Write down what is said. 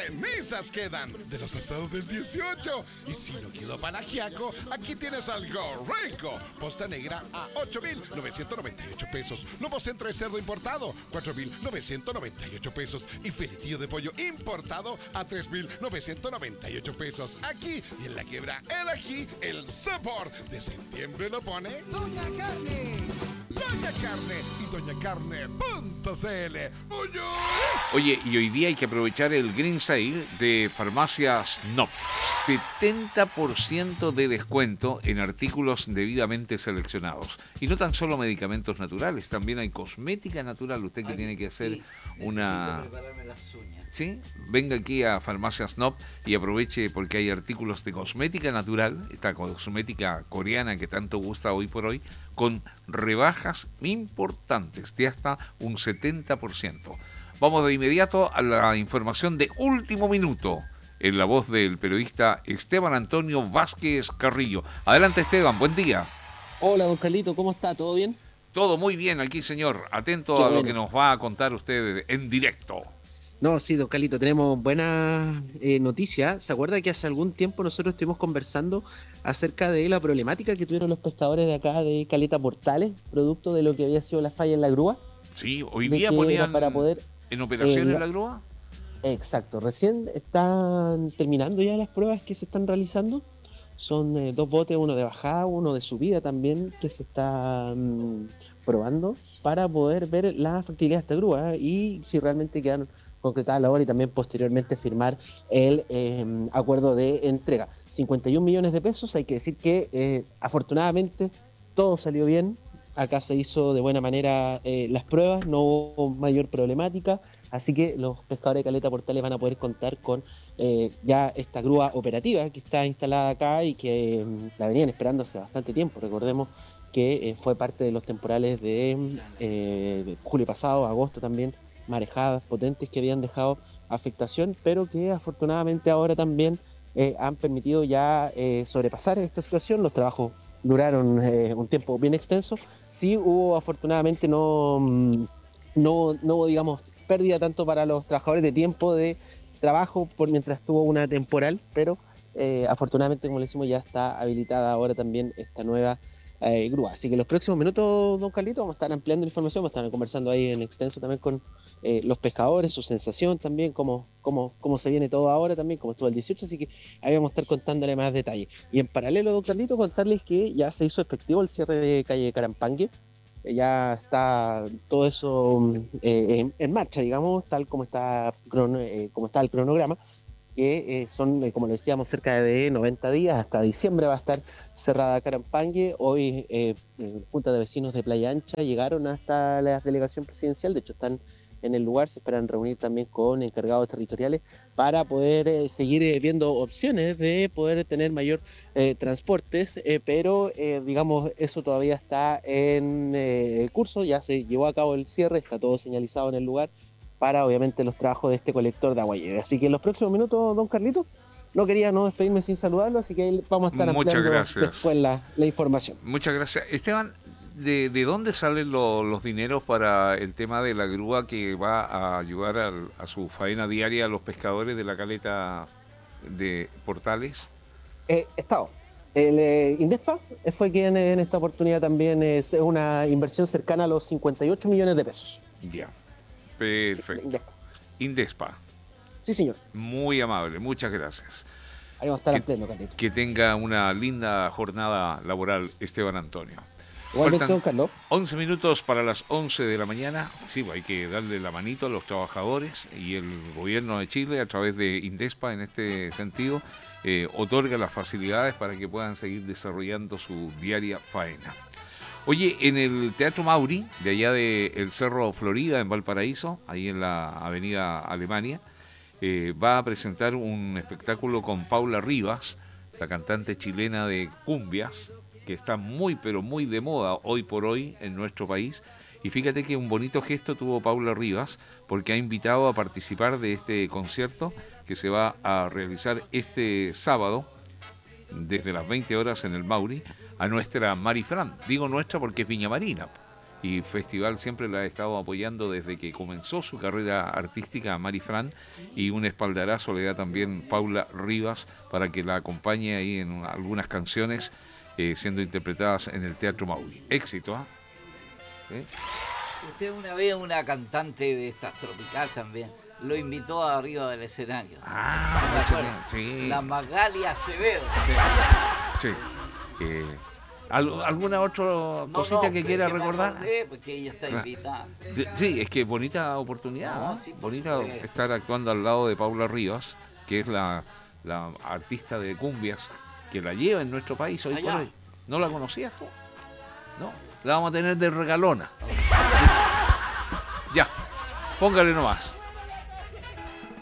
cenizas quedan de los asados del 18. Y si no quedó para ajiaco, aquí tienes algo rico. Posta negra a 8,998 pesos. Lomo centro de cerdo importado, 4,998 pesos. Y filetillo de pollo importado a 3,998 pesos. Aquí y en la quiebra el ají, el sabor de septiembre lo pone Doña Carne. Doña Carne y doñacarne.cl. Oye, y hoy día hay que aprovechar el Green Sale de Farmacias NOP. 70% de descuento en artículos debidamente seleccionados. Y no tan solo medicamentos naturales, también hay cosmética natural. Usted que tiene que hacer una... prepararme las uñas. ¿Sí? Venga aquí a Farmacias NOP y aproveche porque hay artículos de cosmética natural, esta cosmética coreana que tanto gusta hoy por hoy, con rebajas importantes de hasta un 70%. Vamos de inmediato a la información de último minuto en la voz del periodista Esteban Antonio Vázquez Carrillo. Adelante, Esteban, buen día. Hola, don Carlito, ¿cómo está? ¿Todo bien? Todo muy bien aquí, señor. Atento Qué a lo bueno. que nos va a contar usted en directo. No, sí, don Carlito, tenemos buenas noticias. ¿Se acuerda que hace algún tiempo nosotros estuvimos conversando acerca de la problemática que tuvieron los pescadores de acá de Caleta Portales, producto de lo que había sido la falla en la grúa? Sí, hoy De día que era ponían para poder... en operación la- la grúa. Exacto, recién están terminando ya las pruebas que se están realizando. Son dos botes, uno de bajada, uno de subida también, que se están probando para poder ver la factibilidad de esta grúa y si realmente quedaron concretadas la obra y también posteriormente firmar el acuerdo de entrega. 51 millones de pesos, hay que decir que afortunadamente todo salió bien. Acá se hizo de buena manera las pruebas, no hubo mayor problemática, así que los pescadores de Caleta Portales van a poder contar con ya esta grúa operativa que está instalada acá y que la venían esperando hace bastante tiempo. Recordemos que fue parte de los temporales de julio pasado, agosto también, marejadas potentes que habían dejado afectación, pero que afortunadamente ahora también han permitido ya sobrepasar esta situación. Los trabajos duraron un tiempo bien extenso. Sí hubo afortunadamente no digamos pérdida tanto para los trabajadores de tiempo de trabajo por mientras tuvo una temporal, pero afortunadamente, como le decimos, ya está habilitada ahora también esta nueva grúa. Así que en los próximos minutos, don Carlito, vamos a estar ampliando la información, vamos a estar conversando ahí en extenso también con los pescadores, su sensación también, cómo se viene todo ahora también, cómo estuvo el 18, así que ahí vamos a estar contándole más detalles. Y en paralelo, don Carlito, contarles que ya se hizo efectivo el cierre de calle Carampangue. Ya está todo eso en marcha, digamos, tal como está, como está el cronograma, que son, como lo decíamos, cerca de 90 días, hasta diciembre va a estar cerrada Carampangue. Hoy Junta de Vecinos de Playa Ancha llegaron hasta la delegación presidencial, de hecho están en el lugar, se esperan reunir también con encargados territoriales para poder seguir viendo opciones de poder tener mayor transportes, pero digamos, eso todavía está en curso, ya se llevó a cabo el cierre, está todo señalizado en el lugar, para obviamente los trabajos de este colector de agua lluvia. Así que en los próximos minutos, don Carlito, no quería no despedirme sin saludarlo, así que vamos a estar Muchas ampliando gracias. después la información. Muchas gracias. Esteban, ¿de dónde salen los dineros para el tema de la grúa que va a ayudar a su faena diaria a los pescadores de la caleta de Portales? Estado. El Indespa fue quien en esta oportunidad también es una inversión cercana a los 58 millones de pesos. Ya, Sí, perfecto. Indespa. Indespa, Sí, señor. muy amable, muchas gracias. Ahí vamos a estar Que- ampliando, Carlito. Que tenga una linda jornada laboral, Esteban Antonio. Igualmente, Faltan don Carlos. 11 minutos para las 11 de la mañana. Sí, hay que darle la manito a los trabajadores y el gobierno de Chile, a través de Indespa, en este sentido, otorga las facilidades para que puedan seguir desarrollando su diaria faena. Oye, en el Teatro Mauri, de allá de El Cerro Florida, en Valparaíso, ahí en la avenida Alemania, va a presentar un espectáculo con Paula Rivas, la cantante chilena de cumbias, que está muy, pero muy de moda hoy por hoy en nuestro país. Y fíjate que un bonito gesto tuvo Paula Rivas, porque ha invitado a participar de este concierto que se va a realizar este sábado, desde las 20 horas en el Mauri, a nuestra Marifran. Digo nuestra porque es Viña Marina. y Festival siempre la ha estado apoyando desde que comenzó su carrera artística, a Mari Fran, y un espaldarazo le da también Paula Rivas para que la acompañe ahí en algunas canciones siendo interpretadas en el Teatro Maui. Éxito, ¿ah? ¿Sí? Usted una vez, una cantante de estas tropical también, lo invitó arriba del escenario. Sí. La Magali Acevedo. Sí. ¿Alguna otra cosita que quiera recordar? Porque ella está invitada. Sí, es que bonita oportunidad, sí, bonita supuesto. estar actuando al lado de Paula Rivas, que es la artista de cumbias que la lleva en nuestro país hoy por hoy. ¿No la conocías tú? No, la vamos a tener de regalona. Ya, póngale nomás.